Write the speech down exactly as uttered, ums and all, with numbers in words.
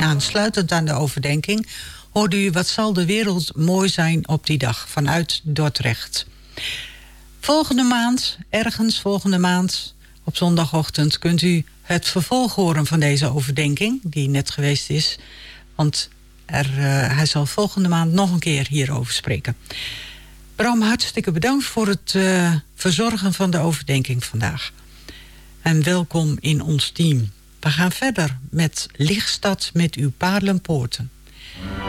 aansluitend aan de overdenking hoorde u Wat zal de wereld mooi zijn op die dag vanuit Dordrecht. Volgende maand, ergens volgende maand, op zondagochtend kunt u het vervolg horen van deze overdenking, die net geweest is. Want er, uh, hij zal volgende maand nog een keer hierover spreken. Bram, hartstikke bedankt voor het uh, verzorgen van de overdenking vandaag. En welkom in ons team. We gaan verder met Lichtstad met uw paarlenpoorten.